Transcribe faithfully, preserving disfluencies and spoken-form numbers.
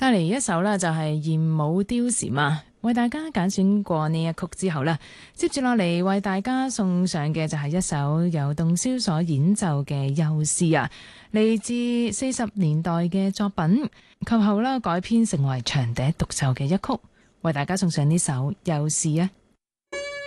帶嚟一首呢就係艷舞貂蟬啊，為大家揀選過呢一曲之後呢，接住落嚟為大家送上嘅就係一首由洞簫所演奏嘅幼獅啊，嚟自四十年代嘅作品，及後啦改編成為長笛獨奏嘅一曲，為大家送上呢首幼獅啊。